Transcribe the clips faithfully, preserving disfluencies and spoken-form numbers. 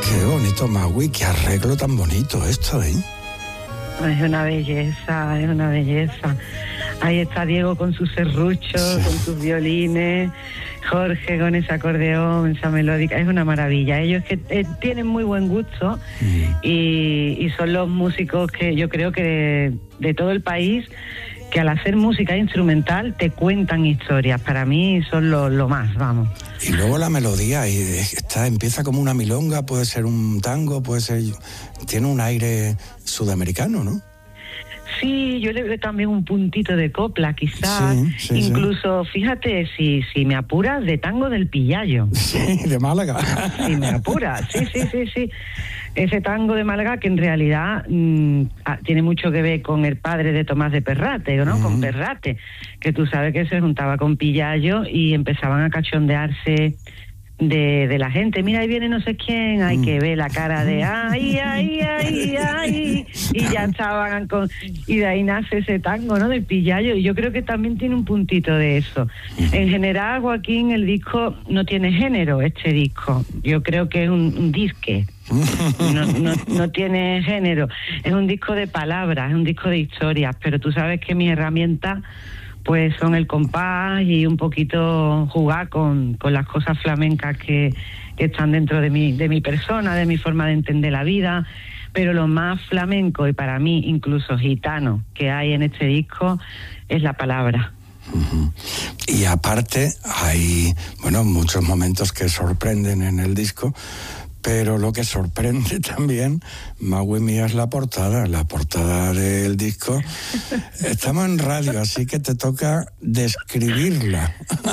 Qué bonito, Magui, qué arreglo tan bonito esto, ¿eh? Es una belleza, es una belleza. Ahí está Diego con sus serruchos, sí, con sus violines, Jorge con ese acordeón, esa melódica, es una maravilla. Ellos que eh, tienen muy buen gusto mm. y, y son los músicos que yo creo que de, de todo el país, que al hacer música instrumental te cuentan historias. Para mí son lo, lo más, vamos. Y luego la melodía, y está, empieza como una milonga, puede ser un tango, puede ser... Tiene un aire sudamericano, ¿no? Sí, yo le veo también un puntito de copla, quizás. Sí, sí, incluso, sí. Fíjate, si, si me apuras, de tango del Pillayo. Sí, de Málaga. Si me apuras, sí, sí, sí, sí. Ese tango de Málaga que en realidad mmm, tiene mucho que ver con el padre de Tomás de Perrate, ¿no? Uh-huh. Con Perrate, que tú sabes que se juntaba con Pillayo y empezaban a cachondearse de, de la gente. Mira, ahí viene no sé quién, hay que ver la cara de ay, ay, ay, ay, y ya estaban con... Y de ahí nace ese tango, ¿no? Del Pillayo, y yo creo que también tiene un puntito de eso. En general, Joaquín, el disco no tiene género, este disco. Yo creo que es un, un disque. No, no, no tiene género. Es un disco de palabras, es un disco de historias, pero tú sabes que mis herramientas pues son el compás y un poquito jugar con, con las cosas flamencas que, que están dentro de mi, de mi persona, de mi forma de entender la vida. Pero lo más flamenco y para mí incluso gitano que hay en este disco es la palabra. Uh-huh. Y aparte hay, bueno, muchos momentos que sorprenden en el disco, pero lo que sorprende también, Magui mía, es la portada, la portada del disco. Estamos en radio, así que te toca describirla.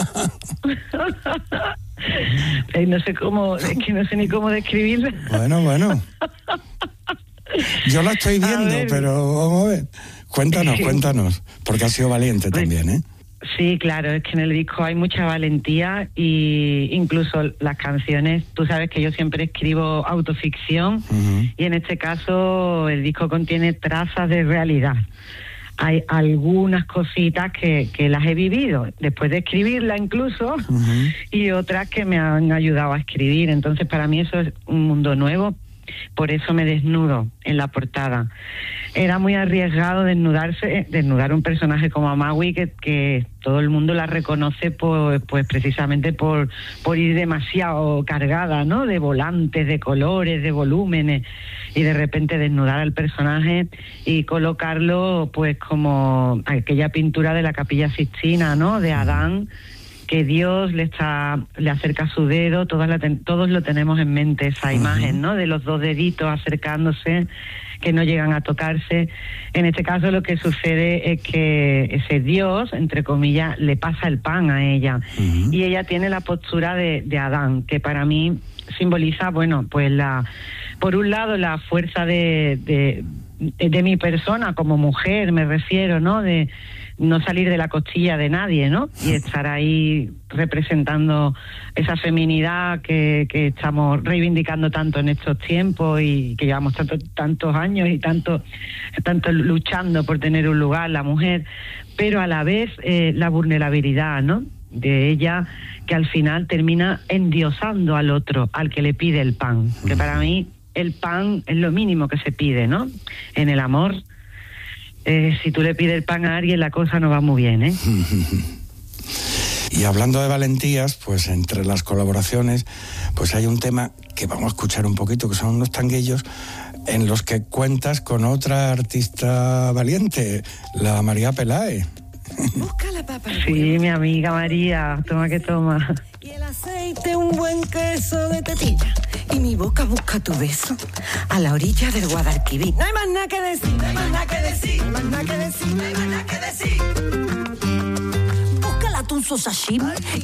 No sé cómo, es que no sé ni cómo describirla. Bueno, bueno. Yo la estoy viendo, pero vamos a ver. Cuéntanos, cuéntanos, porque has sido valiente pues, también, ¿eh? Sí, claro, es que en el disco hay mucha valentía y incluso las canciones, tú sabes que yo siempre escribo autoficción uh-huh. y en este caso el disco contiene trazas de realidad. Hay algunas cositas que, que las he vivido después de escribirla incluso uh-huh. y otras que me han ayudado a escribir. Entonces para mí eso es un mundo nuevo. Por eso me desnudo en la portada. Era muy arriesgado desnudarse, desnudar un personaje como a Magui, que, que todo el mundo la reconoce por, pues precisamente por, por ir demasiado cargada, ¿no? De volantes, de colores, de volúmenes, y de repente desnudar al personaje y colocarlo pues como aquella pintura de la Capilla Sixtina, ¿no? De Adán, que Dios le está le acerca su dedo, todas la ten, todos lo tenemos en mente, esa uh-huh. imagen, ¿no? De los dos deditos acercándose, que no llegan a tocarse. En este caso lo que sucede es que ese Dios, entre comillas, le pasa el pan a ella. Uh-huh. Y ella tiene la postura de, de Adán, que para mí simboliza, bueno, pues la, por un lado la fuerza de, de, de, de mi persona como mujer, me refiero, ¿no? De no salir de la costilla de nadie, ¿no? Y estar ahí representando esa feminidad que, que estamos reivindicando tanto en estos tiempos y que llevamos tanto, tantos años y tanto, tanto luchando por tener un lugar, la mujer, pero a la vez eh, la vulnerabilidad, ¿no? De ella, que al final termina endiosando al otro, al que le pide el pan, que para mí el pan es lo mínimo que se pide, ¿no? En el amor, Eh, si tú le pides el pan a alguien, la cosa no va muy bien, ¿eh? Y hablando de valentías, pues entre las colaboraciones, pues hay un tema que vamos a escuchar un poquito, que son unos tanguillos en los que cuentas con otra artista valiente, la María Peláez. Busca la papa. Sí, mi amiga María, toma que toma. Y el aceite, un buen queso de tetilla. Y mi boca busca tu beso a la orilla del Guadalquivir. No hay más nada que decir, no hay más nada que decir, no hay más nada que decir, no hay más nada que decir. Busca el atún sashimi